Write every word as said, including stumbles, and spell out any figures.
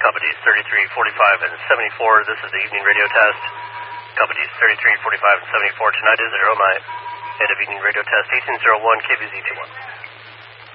Companies thirty-three, forty-five, and seventy-four. This is the evening radio test. Companies thirty-three, forty-five, and seventy-four. Tonight is zero my end of evening radio test eighteen oh one K B Z two one.